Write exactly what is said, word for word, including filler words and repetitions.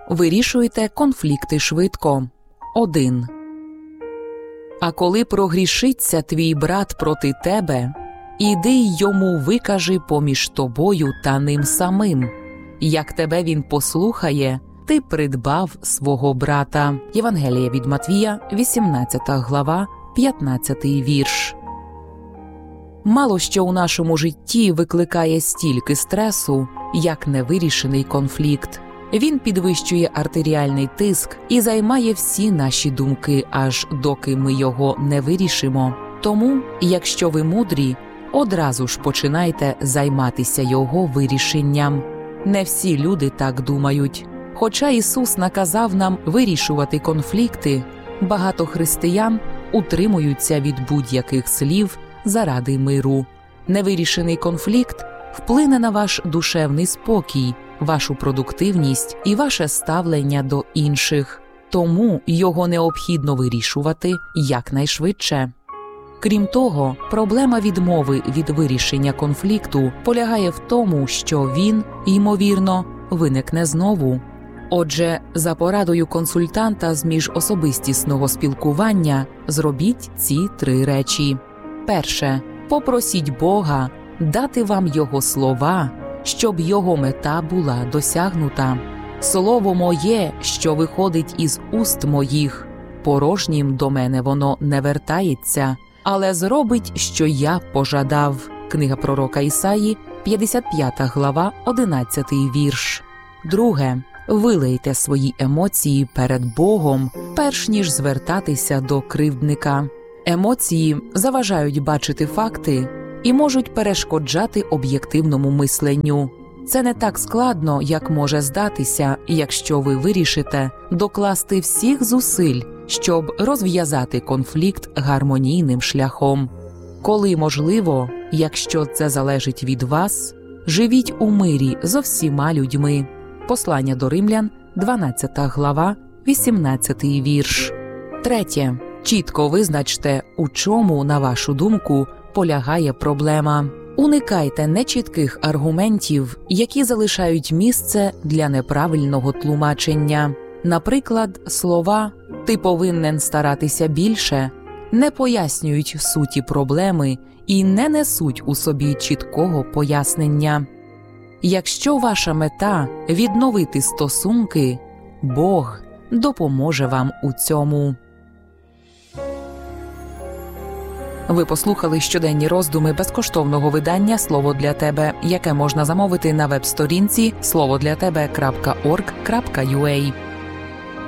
Вирішуйте конфлікти швидко. один. А коли прогрішиться твій брат проти тебе, іди й йому викажи поміж тобою та ним самим. Як тебе він послухає, ти придбав свого брата. Євангеліє від Матвія, вісімнадцята глава, п'ятнадцятий вірш. Мало що у нашому житті викликає стільки стресу, як невирішений конфлікт. Він підвищує артеріальний тиск і займає всі наші думки, аж доки ми його не вирішимо. Тому, якщо ви мудрі, одразу ж починайте займатися його вирішенням. Не всі люди так думають. Хоча Ісус наказав нам вирішувати конфлікти, багато християн утримуються від будь-яких слів заради миру. Невирішений конфлікт вплине на ваш душевний спокій, вашу продуктивність і ваше ставлення до інших. Тому його необхідно вирішувати якнайшвидше. Крім того, проблема відмови від вирішення конфлікту полягає в тому, що він, ймовірно, виникне знову. Отже, за порадою консультанта з міжособистісного спілкування зробіть ці три речі. Перше. Попросіть Бога дати вам Його слова, щоб Його мета була досягнута. Слово моє, що виходить із уст моїх, порожнім до мене воно не вертається, але зробить, що я пожадав. Книга пророка Ісаї, п'ятдесят п'ята глава, одинадцятий вірш. Друге. Вилийте свої емоції перед Богом, перш ніж звертатися до кривдника. Емоції заважають бачити факти і можуть перешкоджати об'єктивному мисленню. Це не так складно, як може здатися, якщо ви вирішите докласти всіх зусиль, щоб розв'язати конфлікт гармонійним шляхом. Коли можливо, якщо це залежить від вас, живіть у мирі зо всіма людьми. Послання до Римлян, дванадцята глава, вісімнадцятий вірш. Третє. Чітко визначте, у чому, на вашу думку, полягає проблема. Уникайте нечітких аргументів, які залишають місце для неправильного тлумачення. Наприклад, слова «ти повинен старатися більше» не пояснюють суті проблеми і не несуть у собі чіткого пояснення. Якщо ваша мета – відновити стосунки, Бог допоможе вам у цьому. Ви послухали щоденні роздуми безкоштовного видання «Слово для тебе», яке можна замовити на веб-сторінці слово для тебе крапка орг крапка ю а.